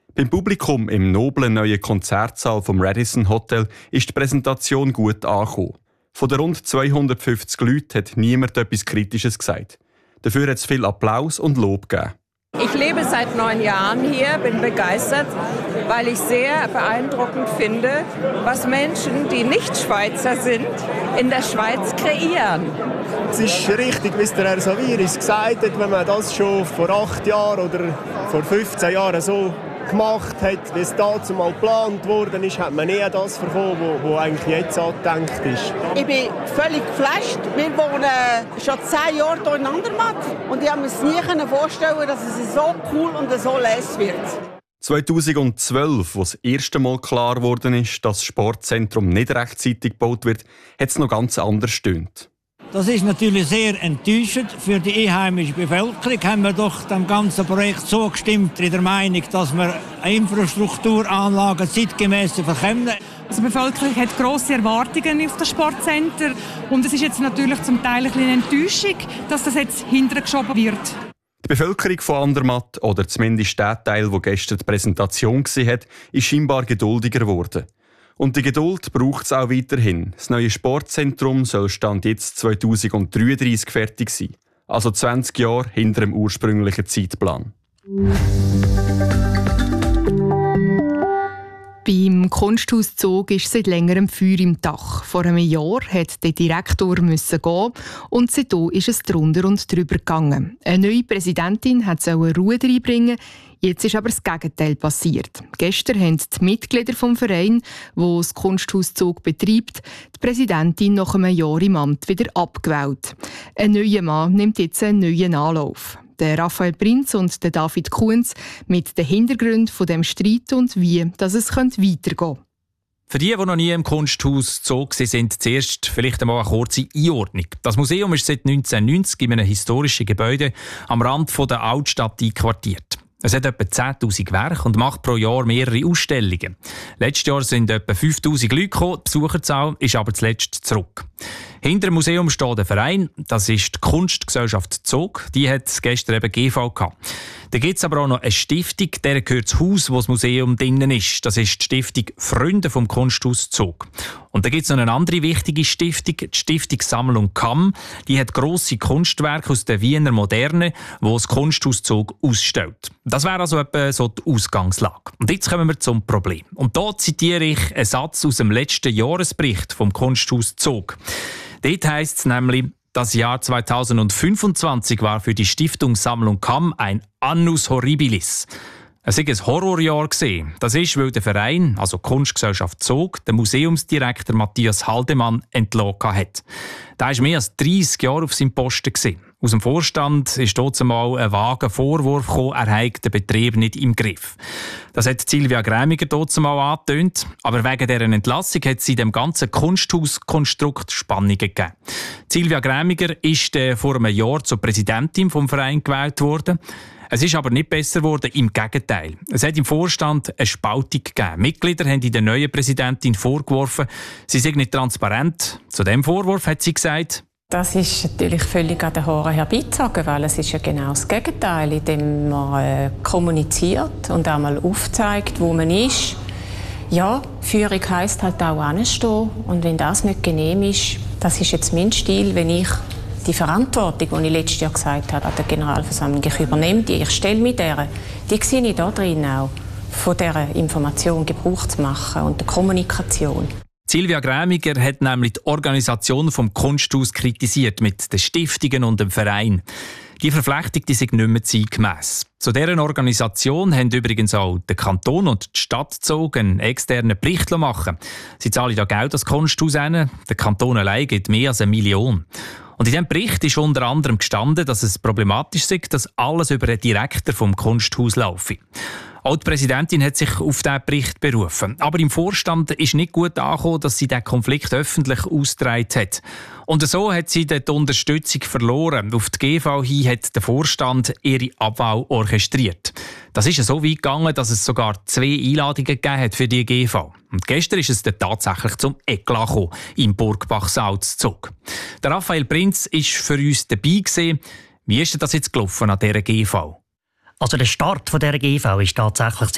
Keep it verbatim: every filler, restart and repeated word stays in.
Beim Publikum im noblen neuen Konzertsaal vom Radisson Hotel ist die Präsentation gut angekommen. Von den rund zweihundertfünfzig Leuten hat niemand etwas Kritisches gesagt. Dafür hat es viel Applaus und Lob gegeben. Ich lebe seit neun Jahren hier, bin begeistert, weil ich sehr beeindruckend finde, was Menschen, die nicht Schweizer sind, in der Schweiz kreieren. Es ist richtig, wie der Herr Saviris gesagt hat, wenn man das schon vor acht Jahren oder vor fünfzehn Jahren so gemacht hat, wie es dazu mal geplant worden ist, hat man nie das bekommen, was eigentlich jetzt angedenkt ist. Ich bin völlig geflasht. Wir wohnen schon zehn Jahre hier in Andermatt und ich konnte mir nie vorstellen, dass es so cool und so leer wird. zweitausendzwölf, als das erste Mal klar geworden ist, dass das Sportzentrum nicht rechtzeitig gebaut wird, hat es noch ganz anders gestöhnt. Das ist natürlich sehr enttäuschend. Für die einheimische Bevölkerung haben wir doch dem ganzen Projekt so gestimmt, in der Meinung, dass wir Infrastrukturanlagen zeitgemäss bekommen. Die Bevölkerung hat grosse Erwartungen auf das Sportcenter und es ist jetzt natürlich zum Teil ein bisschen eine Enttäuschung, dass das jetzt hintergeschoben wird. Die Bevölkerung von Andermatt, oder zumindest der Teil, der gestern die Präsentation hatte, ist scheinbar geduldiger geworden. Und die Geduld braucht es auch weiterhin. Das neue Sportzentrum soll Stand jetzt zweitausenddreiunddreißig fertig sein. Also zwanzig Jahre hinter dem ursprünglichen Zeitplan. Beim Kunsthaus Zug ist seit längerem Feuer im Dach. Vor einem Jahr musste der Direktor müssen gehen und seitdem ist es drunter und drüber gegangen. Eine neue Präsidentin sollte Ruhe reinbringen. Jetzt ist aber das Gegenteil passiert. Gestern haben die Mitglieder des Vereins, der das Kunsthaus Zug betreibt, die Präsidentin nach einem Jahr im Amt wieder abgewählt. Ein neuer Mann nimmt jetzt einen neuen Anlauf. Der Raphael Prinz und der David Kunz mit den Hintergründen von dem Streit und wie dass es weitergehen könnte. Für die, die noch nie im Kunsthaus Zug sind, zuerst vielleicht einmal eine kurze Einordnung. Das Museum ist seit neunzehnhundertneunzig in einem historischen Gebäude am Rand der Altstadt einquartiert. Es hat etwa zehntausend Werke und macht pro Jahr mehrere Ausstellungen. Letztes Jahr sind etwa fünftausend Leute gekommen, die Besucherzahl ist aber zuletzt zurück. Hinter dem Museum steht ein Verein, das ist die Kunstgesellschaft Zug. Die hat gestern eben G V gehabt. Da gibt es aber auch noch eine Stiftung, der gehört das Haus, wo das Museum drinnen ist. Das ist die Stiftung Freunde vom Kunsthaus Zug. Und da gibt es noch eine andere wichtige Stiftung, die Stiftung Sammlung Kamm. Die hat grosse Kunstwerke aus der Wiener Moderne, die das Kunsthaus Zug ausstellt. Das wäre also etwa so die Ausgangslage. Und jetzt kommen wir zum Problem. Und da zitiere ich einen Satz aus dem letzten Jahresbericht vom Kunsthaus Zug. Dort heisst es nämlich, das Jahr zweitausendfünfundzwanzig war für die Stiftung Sammlung Kamm ein Annus Horribilis. Es war ein Horrorjahr. Das ist, weil der Verein, also die Kunstgesellschaft Zug, den Museumsdirektor Matthias Haldemann entlassen hat. Der war mehr als dreissig Jahre auf seinem Posten. Aus dem Vorstand ist dort einmal ein vager Vorwurf gekommen, er habe den Betrieb nicht im Griff. Das hat Silvia Grämiger dort einmal angetönt, aber wegen dieser Entlassung hat sie dem ganzen Kunsthauskonstrukt Spannungen gegeben. Silvia Grämiger ist äh, vor einem Jahr zur Präsidentin vom Verein gewählt worden. Es ist aber nicht besser geworden, im Gegenteil. Es hat im Vorstand eine Spaltung gegeben. Mitglieder haben der neuen Präsidentin vorgeworfen, sie sei nicht transparent. Zu diesem Vorwurf hat sie gesagt: Das ist natürlich völlig an den Haaren herbeizogen, weil es ist ja genau das Gegenteil, indem man äh, kommuniziert und einmal aufzeigt, wo man ist. Ja, Führung heisst halt auch anstehen. Und wenn das nicht genehm ist, das ist jetzt mein Stil, wenn ich die Verantwortung, die ich letztes Jahr gesagt habe, an der Generalversammlung ich übernehme, die ich stelle mit der, die sehe ich da drin auch, von dieser Information Gebrauch zu machen und der Kommunikation. Silvia Grämiger hat nämlich die Organisation vom Kunsthaus kritisiert mit den Stiftungen und dem Verein. Die Verflechtung die sind nicht mehr zeitgemäss. Zu deren Organisation haben übrigens auch der Kanton und die Stadt Zug einen externen Bericht machen. Sie zahlen ja Geld als Kunsthaus hin. Der Kanton allein gibt mehr als eine Million. Und in diesem Bericht ist unter anderem gestanden, dass es problematisch sei, dass alles über den Direktor vom Kunsthaus laufe. Auch die Präsidentin hat sich auf diesen Bericht berufen. Aber im Vorstand ist nicht gut angekommen, dass sie diesen Konflikt öffentlich ausgetragen hat. Und so hat sie die Unterstützung verloren. Auf die G V hin hat der Vorstand ihre Abwahl orchestriert. Das ist so weit gegangen, dass es sogar zwei Einladungen gegeben hat für die G V. Und gestern ist es dann tatsächlich zum Eklat gekommen, im Burgbachsaal zu Zug. Der Raphael Prinz war für uns dabei gewesen. Wie ist denn das jetzt gelaufen an dieser G V? Also der Start von dieser G V ist tatsächlich